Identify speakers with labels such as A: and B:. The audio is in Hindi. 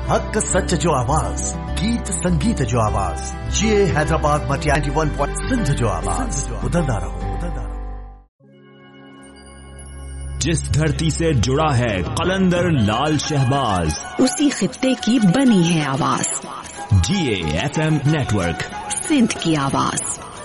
A: हक सच जो आवाज, गीत संगीत जो आवाज, ये हैदराबाद मटिया 91 सिंध जो आवाज, बदलता रहो।
B: जिस धरती से जुड़ा है कलंदर लाल शहबाज,
C: उसी खित्ते की बनी है आवाज।
B: GAFM नेटवर्क,
C: सिंध की आवाज।